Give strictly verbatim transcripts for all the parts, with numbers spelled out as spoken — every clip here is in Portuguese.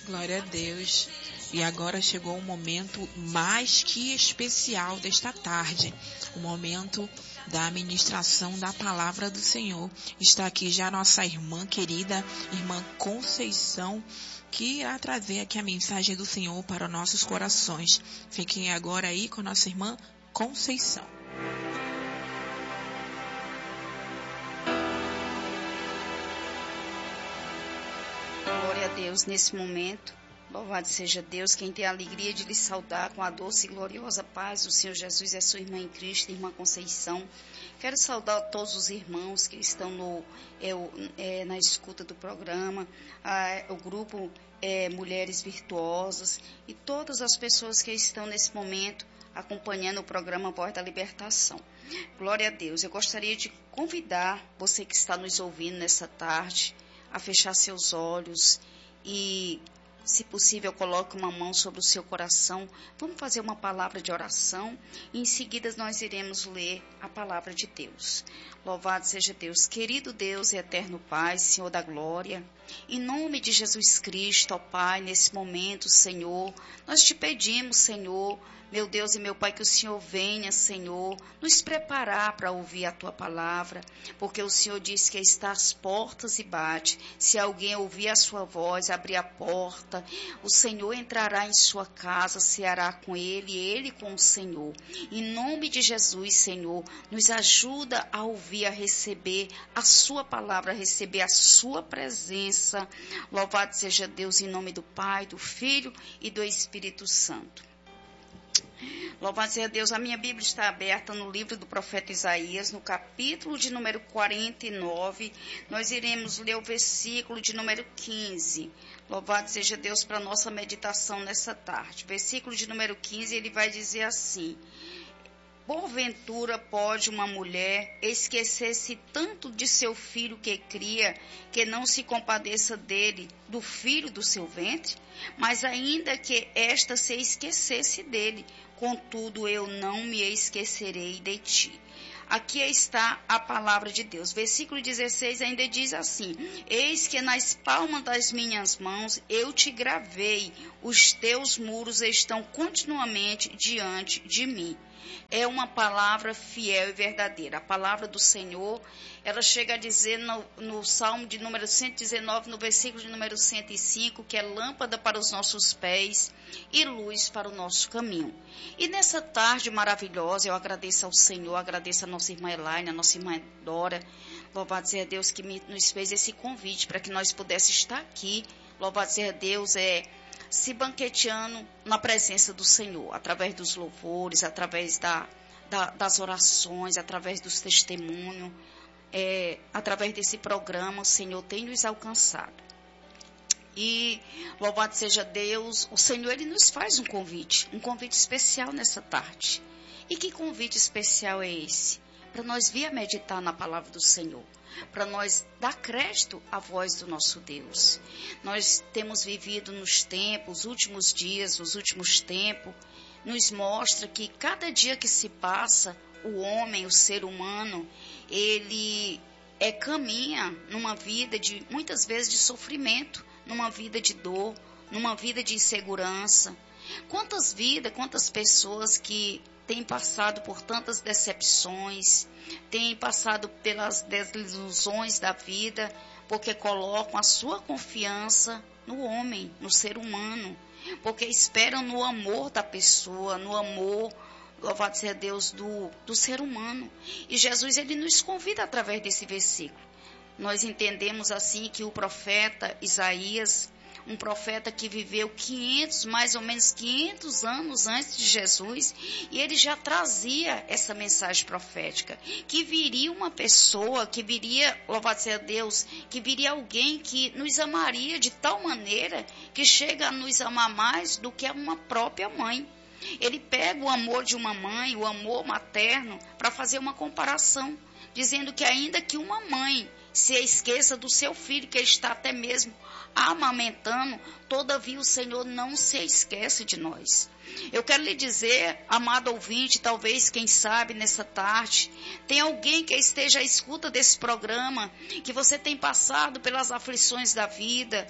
Glória a Deus. E agora chegou um momento mais que especial desta tarde, o momento da ministração da palavra do Senhor. Está aqui já nossa irmã querida, irmã Conceição, que irá trazer aqui a mensagem do Senhor para nossos corações. Fiquem agora aí com nossa irmã Conceição. Glória a Deus nesse momento. Louvado seja Deus, quem tem a alegria de lhe saudar com a doce e gloriosa paz do Senhor Jesus e a sua irmã em Cristo, irmã Conceição. Quero saudar todos os irmãos que estão no, é, é, na escuta do programa, a, o grupo é, Mulheres Virtuosas e todas as pessoas que estão nesse momento acompanhando o programa Voz da Libertação. Glória a Deus. Eu gostaria de convidar você que está nos ouvindo nessa tarde a fechar seus olhos e, se possível, coloque uma mão sobre o seu coração. Vamos fazer uma palavra de oração e em seguida nós iremos ler a palavra de Deus. Louvado seja Deus. Querido Deus e eterno Pai, Senhor da glória, em nome de Jesus Cristo, ó Pai, nesse momento, Senhor, nós te pedimos, Senhor, meu Deus e meu Pai, que o Senhor venha, Senhor, nos preparar para ouvir a Tua palavra, porque o Senhor disse que está às portas e bate. Se alguém ouvir a Sua voz, abrir a porta, o Senhor entrará em sua casa, ceará com Ele, Ele com o Senhor. Em nome de Jesus, Senhor, nos ajuda a ouvir, a receber a Sua palavra, a receber a Sua presença. Louvado seja Deus em nome do Pai, do Filho e do Espírito Santo. Louvado seja Deus, a minha Bíblia está aberta no livro do profeta Isaías, no capítulo de número quarenta e nove, nós iremos ler o versículo de número quinze. Louvado seja Deus para a nossa meditação nessa tarde. Versículo de número quinze, ele vai dizer assim: porventura pode uma mulher esquecer-se tanto de seu filho que cria, que não se compadeça dele, do filho do seu ventre? Mas ainda que esta se esquecesse dele, contudo eu não me esquecerei de ti. Aqui está a palavra de Deus. Versículo dezesseis ainda diz assim: eis que nas palmas das minhas mãos eu te gravei, os teus muros estão continuamente diante de mim. É uma palavra fiel e verdadeira. A palavra do Senhor, ela chega a dizer no, no Salmo de número cento e dezenove, no versículo de número cento e cinco, que é lâmpada para os nossos pés e luz para o nosso caminho. E nessa tarde maravilhosa, eu agradeço ao Senhor, agradeço a nossa irmã Elaine, a nossa irmã Dora. Louvado seja Deus que me, nos fez esse convite para que nós pudéssemos estar aqui. Louvado seja Deus, é... se banqueteando na presença do Senhor, através dos louvores, através da, da, das orações, através dos testemunhos, é, através desse programa, o Senhor tem nos alcançado. E, louvado seja Deus, o Senhor, Ele nos faz um convite, um convite especial nessa tarde. E que convite especial é esse? Para nós vir a meditar na palavra do Senhor, para nós dar crédito à voz do nosso Deus. Nós temos vivido nos tempos, os últimos dias, os últimos tempos, nos mostra que cada dia que se passa, o homem, o ser humano, ele é, caminha numa vida de, muitas vezes, de sofrimento, numa vida de dor, numa vida de insegurança. Quantas vidas, quantas pessoas que têm passado por tantas decepções, têm passado pelas desilusões da vida, porque colocam a sua confiança no homem, no ser humano, porque esperam no amor da pessoa, no amor, louvado seja Deus, do, do ser humano. E Jesus, ele nos convida através desse versículo. Nós entendemos assim que o profeta Isaías, um profeta que viveu quinhentos, mais ou menos quinhentos anos antes de Jesus, e ele já trazia essa mensagem profética, que viria uma pessoa, que viria, louvado seja Deus, que viria alguém que nos amaria de tal maneira, que chega a nos amar mais do que uma própria mãe. Ele pega o amor de uma mãe, o amor materno, para fazer uma comparação, dizendo que ainda que uma mãe se esqueça do seu filho, que está até mesmo amamentando, todavia o Senhor não se esquece de nós. Eu quero lhe dizer, amado ouvinte, talvez, quem sabe, nessa tarde, tem alguém que esteja à escuta desse programa, que você tem passado pelas aflições da vida,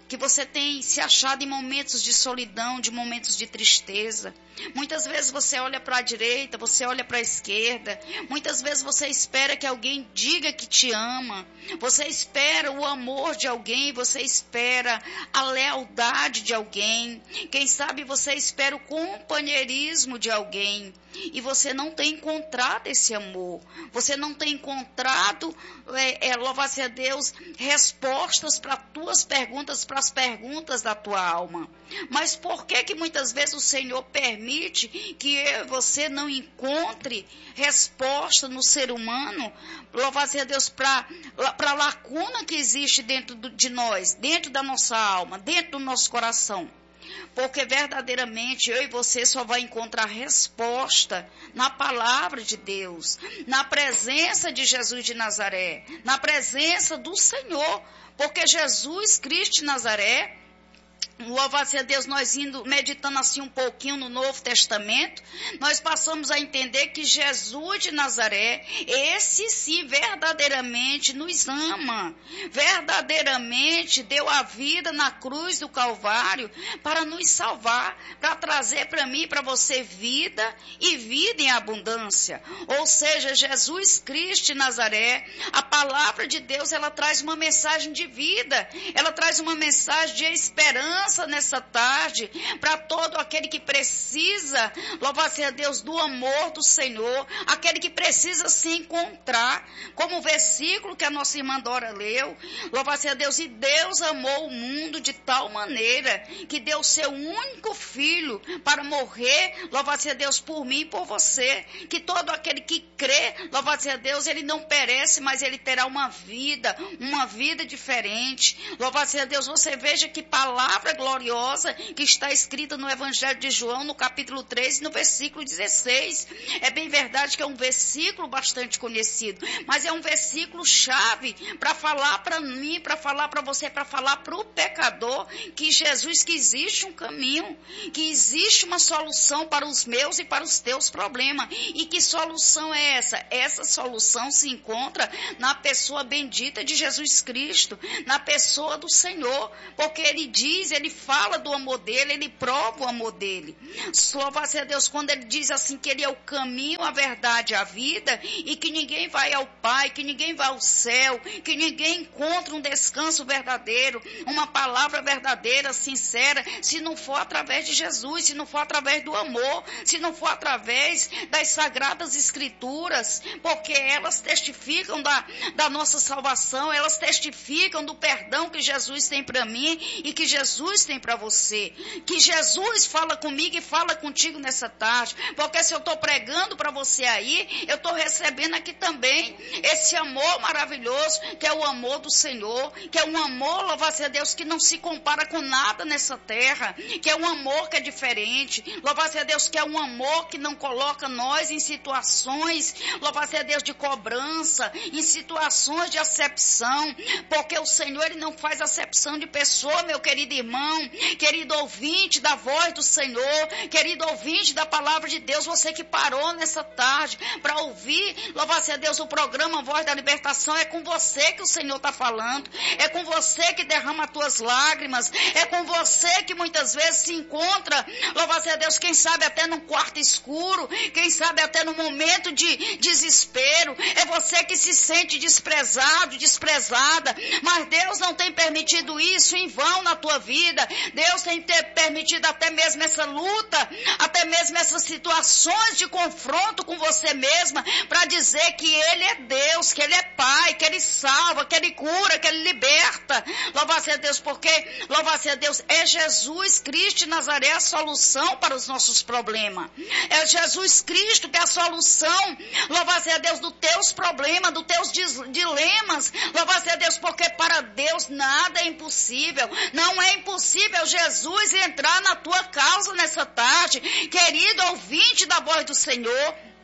que você tem se achado em momentos de solidão, de momentos de tristeza. Muitas vezes você olha para a direita, você olha para a esquerda. Muitas vezes você espera que alguém diga que te ama. Você espera o amor de alguém, você espera a lealdade de alguém. Quem sabe você espera o companheirismo de alguém. E você não tem encontrado esse amor. Você não tem encontrado, é, é, louva-se a Deus, respostas para as tuas perguntas, para as perguntas da tua alma. Mas por que que muitas vezes o Senhor permite que eu e você não encontre resposta no ser humano? Louva-se a Deus para a lacuna que existe dentro de nós, dentro da nossa alma, dentro do nosso coração. Porque verdadeiramente eu e você só vai encontrar resposta na palavra de Deus, na presença de Jesus de Nazaré, na presença do Senhor. Porque Jesus Cristo de Nazaré, louva-se a Deus, nós indo, meditando assim um pouquinho no Novo Testamento, nós passamos a entender que Jesus de Nazaré, esse sim verdadeiramente nos ama, verdadeiramente deu a vida na cruz do Calvário para nos salvar, para trazer para mim e para você vida e vida em abundância. Ou seja, Jesus Cristo de Nazaré, a palavra de Deus, ela traz uma mensagem de vida, ela traz uma mensagem de esperança nessa tarde, para todo aquele que precisa, louvar-se a Deus, do amor do Senhor, aquele que precisa se encontrar, como o versículo que a nossa irmã Dora leu, louvar-se a Deus, e Deus amou o mundo de tal maneira, que deu o seu único filho, para morrer, louvar-se a Deus, por mim e por você, que todo aquele que crê, louvar-se a Deus, ele não perece, mas ele terá uma vida, uma vida diferente, louvar-se a Deus. Você veja que palavra gloriosa que está escrita no Evangelho de João, no capítulo três, no versículo dezesseis. É bem verdade que é um versículo bastante conhecido, mas é um versículo chave para falar para mim, para falar para você, para falar para o pecador que Jesus, que existe um caminho, que existe uma solução para os meus e para os teus problemas. E que solução é essa? Essa solução se encontra na pessoa bendita de Jesus Cristo, na pessoa do Senhor, porque ele diz, ele fala do amor dele, ele prova o amor dele. Louva-se a Deus quando ele diz assim que ele é o caminho, a verdade e a vida, e que ninguém vai ao Pai, que ninguém vai ao céu, que ninguém encontra um descanso verdadeiro, uma palavra verdadeira, sincera, se não for através de Jesus, se não for através do amor, se não for através das sagradas escrituras, porque elas testificam da, da nossa salvação, elas testificam do perdão que Jesus tem para mim e que Jesus tem para você, que Jesus fala comigo e fala contigo nessa tarde, porque se eu estou pregando para você aí, eu estou recebendo aqui também esse amor maravilhoso, que é o amor do Senhor, que é um amor, louva-se a Deus, que não se compara com nada nessa terra, que é um amor que é diferente, louva-se a Deus, que é um amor que não coloca nós em situações, louva-se a Deus, de cobrança, em situações de acepção, porque o Senhor, ele não faz acepção de pessoa, meu querido irmão, querido ouvinte da voz do Senhor, querido ouvinte da palavra de Deus, você que parou nessa tarde para ouvir, louvar-se a Deus, o programa Voz da Libertação, é com você que o Senhor está falando, é com você que derrama as tuas lágrimas, é com você que muitas vezes se encontra, louvar-se a Deus, quem sabe até num quarto escuro, quem sabe até no momento de desespero, é você que se sente desprezado, desprezada, mas Deus não tem permitido isso em vão na tua vida. Deus tem ter permitido até mesmo essa luta, até mesmo essas situações de confronto com você mesma, para dizer que Ele é Deus, que Ele é Pai, que Ele salva, que Ele cura, que Ele liberta. Louvado seja Deus, porque, louvado seja Deus, é Jesus Cristo de Nazaré a solução para os nossos problemas. É Jesus Cristo que é a solução, louvado seja Deus, dos teus problemas, dos teus dilemas. Louvado seja Deus, porque para Deus nada é impossível. Não é impossível Jesus entrar na tua causa nessa tarde, querido ouvinte da voz do Senhor.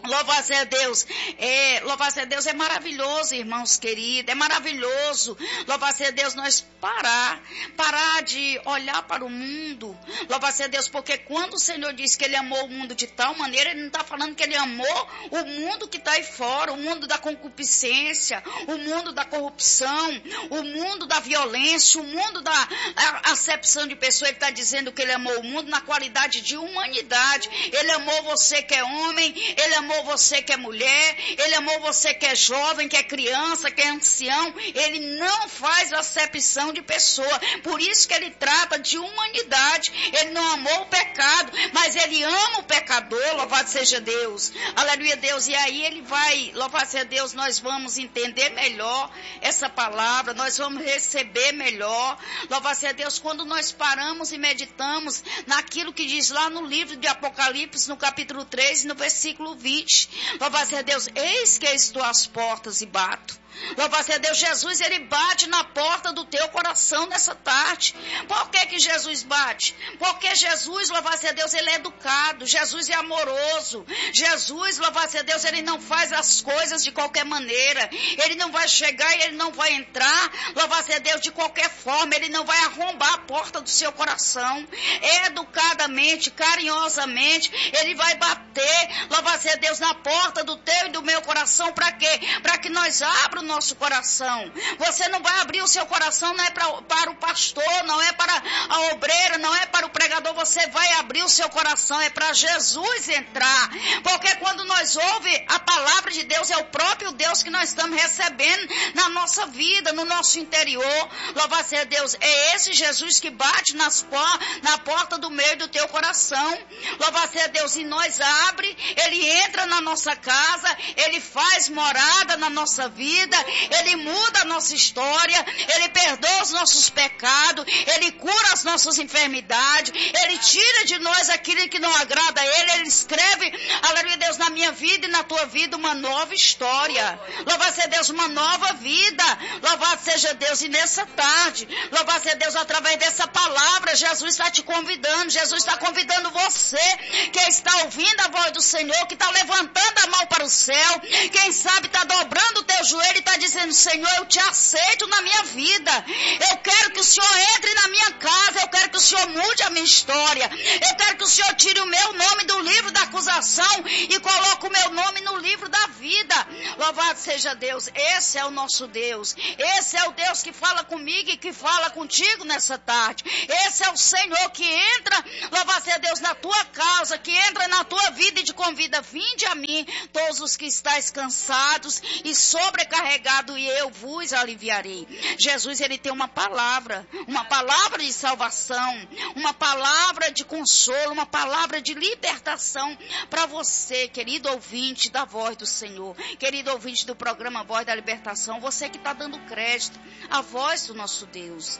Louvado seja Deus, é, louvado seja Deus, é maravilhoso, irmãos queridos, é maravilhoso, louvado seja Deus, nós parar, parar de olhar para o mundo, louvado seja Deus, porque quando o Senhor diz que Ele amou o mundo de tal maneira, Ele não está falando que Ele amou o mundo que está aí fora, o mundo da concupiscência, o mundo da corrupção, o mundo da violência, o mundo da acepção de pessoa. Ele está dizendo que Ele amou o mundo na qualidade de humanidade. Ele amou você que é homem, Ele amou você que é mulher, Ele amou você que é jovem, que é criança, que é ancião. Ele não faz acepção de pessoa. Por isso que Ele trata de humanidade. Ele não amou o pecado, mas Ele ama o pecador. Louvado seja Deus. Aleluia, Deus. E aí Ele vai, louvado seja Deus, nós vamos entender melhor essa palavra, nós vamos receber melhor. Louvado seja Deus, quando nós paramos e meditamos naquilo que diz lá no livro de Apocalipse, no capítulo três, no versículo vinte. Louvado seja Deus, eis que estou às portas e bato. Louvado seja Deus, Jesus, Ele bate na porta do teu coração nessa tarde. Por que que Jesus bate? Porque Jesus, louvado seja Deus, Ele é educado, Jesus é amoroso. Jesus, louvado seja Deus, Ele não faz as coisas de qualquer maneira. Ele não vai chegar e Ele não vai entrar, louvado seja Deus, de qualquer forma. Ele não vai arrombar a porta do seu coração. Educadamente, carinhosamente, Ele vai bater, louvado seja Deus, na porta do teu e do meu coração. Para quê? Para que nós abramos o nosso coração. Você não vai abrir o seu coração, não é pra, para o pastor, não é para a obreira, não é para o pregador. Você vai abrir o seu coração, é para Jesus entrar. Porque quando nós ouvimos a palavra de Deus, é o próprio Deus que nós estamos recebendo na nossa vida, no nosso interior. Louvado seja Deus, é esse Jesus que bate nas por, na porta do meio do teu coração. Louvado seja Deus, e nós abre, Ele entra na nossa casa, Ele faz morada na nossa vida, Ele muda a nossa história, Ele perdoa os nossos pecados, Ele cura as nossas enfermidades, Ele tira de nós aquilo que não agrada a Ele. Ele escreve, aleluia Deus, na minha vida e na tua vida uma nova história. Louvado seja Deus, uma nova vida. Louvado seja Deus, e nessa tarde, louvado seja Deus, através dessa palavra, Jesus está te convidando, Jesus está convidando você que está ouvindo a voz do Senhor, que está levantando a mão para o céu, quem sabe está dobrando o teu joelho e está dizendo: Senhor, eu te aceito na minha vida, eu quero que o Senhor entre na minha casa, eu quero que o Senhor mude a minha história, eu quero que o Senhor tire o meu nome do livro da acusação e coloque o meu nome no livro da vida. Louvado seja Deus, esse é o nosso Deus, esse é o Deus que fala comigo e que fala contigo nessa tarde. Esse é o Senhor que entra, louvado seja Deus, na tua causa, que entra na tua vida e te convida: vinde a mim, todos os que estáis cansados e sobrecarregados, e eu vos aliviarei. Jesus, Ele tem uma palavra, uma palavra de salvação, uma palavra de consolo, uma palavra de libertação para você, querido ouvinte da voz do Senhor, querido ouvinte do programa Voz da Libertação, você que está dando crédito à voz do nosso Deus.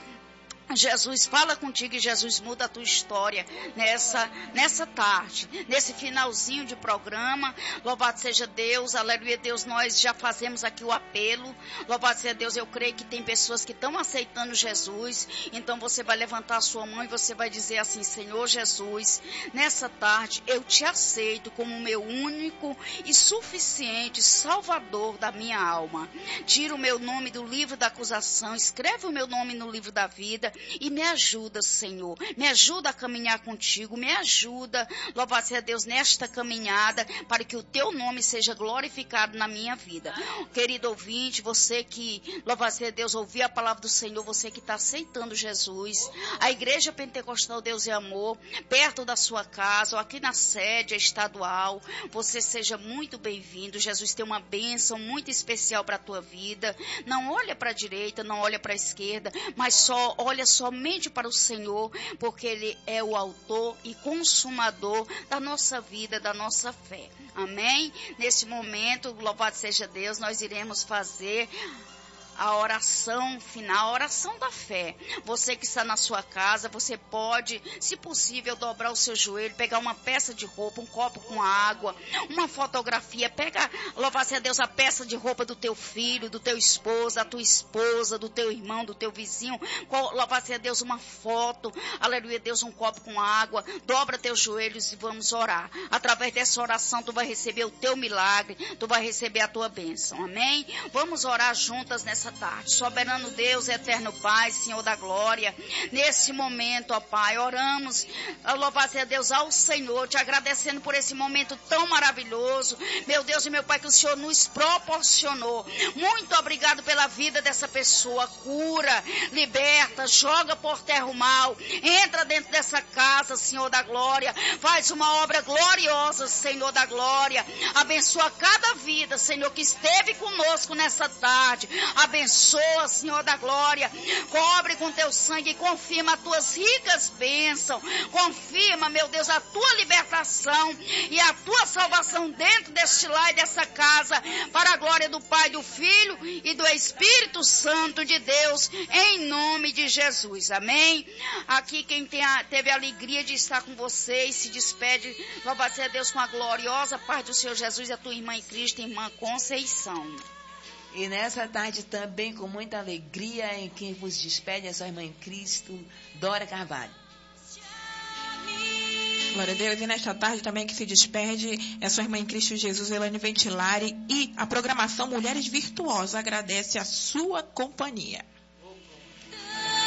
Jesus fala contigo e Jesus muda a tua história nessa, nessa tarde, nesse finalzinho de programa. Louvado seja Deus, aleluia Deus, nós já fazemos aqui o apelo. Louvado seja Deus, eu creio que tem pessoas que estão aceitando Jesus. Então você vai levantar a sua mão e você vai dizer assim: Senhor Jesus, nessa tarde eu te aceito como meu único e suficiente Salvador da minha alma. Tira o meu nome do livro da acusação, escreve o meu nome no livro da vida e me ajuda, Senhor, me ajuda a caminhar contigo, me ajuda, louvado seja Deus, nesta caminhada, para que o teu nome seja glorificado na minha vida. Querido ouvinte, você que, louvado seja Deus, ouviu a palavra do Senhor, você que está aceitando Jesus, a Igreja Pentecostal Deus e Amor, perto da sua casa, ou aqui na sede estadual, você seja muito bem-vindo. Jesus tem uma bênção muito especial para a tua vida. Não olha para a direita, não olha para a esquerda, mas só olha somente para o Senhor, porque Ele é o autor e consumador da nossa vida, da nossa fé. Amém? Nesse momento, louvado seja Deus, nós iremos fazer a oração final, a oração da fé. Você que está na sua casa, você pode, se possível, dobrar o seu joelho, pegar uma peça de roupa, um copo com água, uma fotografia, pega, louvar-se a Deus, a peça de roupa do teu filho, do teu esposo, da tua esposa, do teu irmão, do teu vizinho, louvar-se a Deus, uma foto, aleluia, Deus, um copo com água, dobra teus joelhos e vamos orar. Através dessa oração, tu vai receber o teu milagre, tu vai receber a tua bênção, amém? Vamos orar juntas nessa tarde. Soberano Deus, eterno Pai, Senhor da glória, nesse momento, ó Pai, oramos, louvado a Deus, ao Senhor, te agradecendo por esse momento tão maravilhoso, meu Deus e meu Pai, que o Senhor nos proporcionou. Muito obrigado pela vida dessa pessoa, cura, liberta, joga por terra o mal, entra dentro dessa casa, Senhor da glória, faz uma obra gloriosa, Senhor da glória, abençoa cada vida, Senhor, que esteve conosco nessa tarde, abençoa, Senhor da glória, cobre com teu sangue e confirma as tuas ricas bênçãos, confirma, meu Deus, a tua libertação e a tua salvação dentro deste lar e dessa casa, para a glória do Pai, do Filho e do Espírito Santo de Deus, em nome de Jesus, amém? Aqui quem tem a, teve a alegria de estar com vocês, se despede, louvado seja Deus, com a gloriosa paz do Senhor Jesus e a tua irmã em Cristo, irmã Conceição. E nessa tarde também, com muita alegria, em quem vos despede é sua irmã em Cristo, Dora Carvalho. Glória a Deus. E nesta tarde também que se despede é sua irmã em Cristo Jesus, Elane Ventilari. E a programação Mulheres Virtuosas agradece a sua companhia.